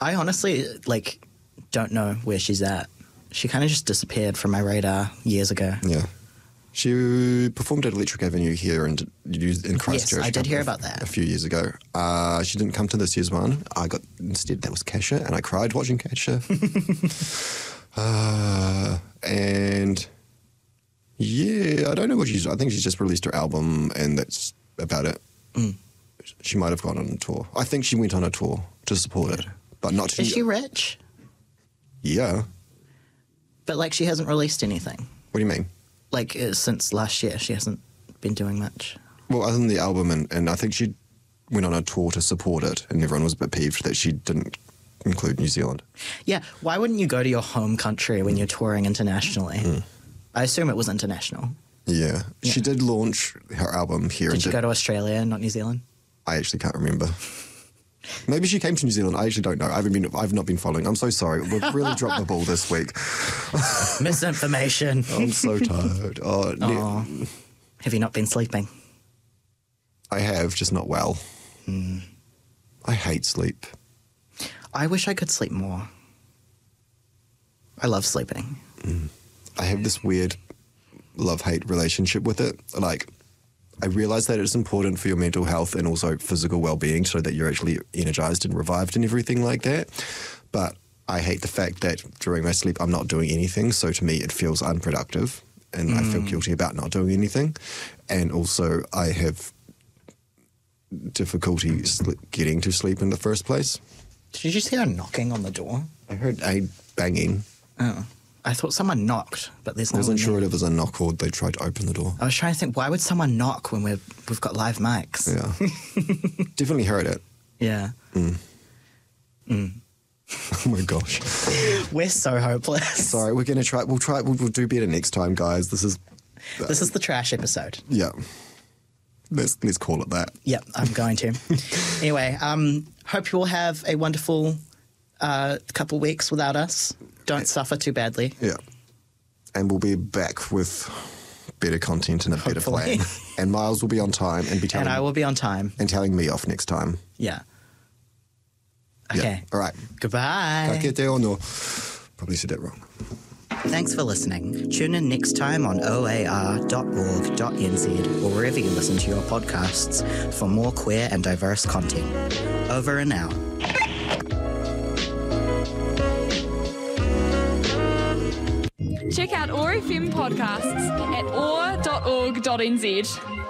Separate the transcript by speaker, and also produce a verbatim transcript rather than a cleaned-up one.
Speaker 1: I honestly, like, don't know where she's at. She kind of just disappeared from my radar years ago.
Speaker 2: Yeah. She performed at Electric Avenue here in, in Christchurch.
Speaker 1: Yes, I did hear about that.
Speaker 2: A few years ago. Uh, she didn't come to this year's one. I got, instead, that was Kesha, and I cried watching Kesha. uh, and, yeah, I don't know what she's, I think she's just released her album, and that's about it.
Speaker 1: Mm.
Speaker 2: She might have gone on a tour. I think she went on a tour to support it, but not to...
Speaker 1: Is she rich?
Speaker 2: Yeah.
Speaker 1: But, like, she hasn't released anything.
Speaker 2: What do you mean?
Speaker 1: Like, uh, since last year, she hasn't been doing much.
Speaker 2: Well, other than the album, and, and I think she went on a tour to support it, and everyone was a bit peeved that she didn't include New Zealand.
Speaker 1: Yeah, why wouldn't you go to your home country when you're touring internationally?
Speaker 2: Mm.
Speaker 1: I assume it was international.
Speaker 2: Yeah.
Speaker 1: Yeah.
Speaker 2: She did launch her album here.
Speaker 1: Did
Speaker 2: and
Speaker 1: she
Speaker 2: did,
Speaker 1: go to Australia, not New Zealand?
Speaker 2: I actually can't remember. Maybe she came to New Zealand. I actually don't know. I haven't been, I've not been following. I'm so sorry. We've really dropped the ball this week.
Speaker 1: Misinformation.
Speaker 2: I'm so tired. Oh,
Speaker 1: oh.
Speaker 2: ne-
Speaker 1: Have you not been sleeping?
Speaker 2: I have, just not well.
Speaker 1: Mm.
Speaker 2: I hate sleep.
Speaker 1: I wish I could sleep more. I love sleeping.
Speaker 2: Mm. I have this weird love-hate relationship with it. Like, I realise that it's important for your mental health and also physical well-being so that you're actually energised and revived and everything like that. But I hate the fact that during my sleep I'm not doing anything, so to me it feels unproductive and mm. I feel guilty about not doing anything. And also I have difficulty sl- getting to sleep in the first place.
Speaker 1: Did you just hear a knocking on the door?
Speaker 2: I heard a banging.
Speaker 1: Oh. I thought someone knocked, but there's
Speaker 2: I
Speaker 1: no
Speaker 2: wasn't
Speaker 1: one
Speaker 2: sure
Speaker 1: there.
Speaker 2: if it was a knock or they tried to open the door.
Speaker 1: I was trying to think, why would someone knock when we're, we've got live mics?
Speaker 2: Yeah. Definitely heard it.
Speaker 1: Yeah.
Speaker 2: Mm.
Speaker 1: Mm.
Speaker 2: Oh my gosh.
Speaker 1: We're so hopeless.
Speaker 2: Sorry, we're going to try, we'll try, we'll, we'll do better next time, guys. This is... Uh,
Speaker 1: this is the trash episode.
Speaker 2: Yeah. Let's, let's call it that.
Speaker 1: Yep, I'm going to. Anyway, um, hope you all have a wonderful uh, couple weeks without us. Don't suffer too badly.
Speaker 2: Yeah. And we'll be back with better content and a better
Speaker 1: Hopefully.
Speaker 2: plan. And Miles will be on time and be telling
Speaker 1: And I will be on time.
Speaker 2: and telling me off next time.
Speaker 1: Yeah. Okay.
Speaker 2: Yeah. All right.
Speaker 1: Goodbye.
Speaker 2: Ka kite ono. Probably said that wrong.
Speaker 1: Thanks for listening. Tune in next time on o a r dot org dot n z or wherever you listen to your podcasts for more queer and diverse content. Over and out.
Speaker 3: Check out O A R F M podcasts at o a r dot org dot n z.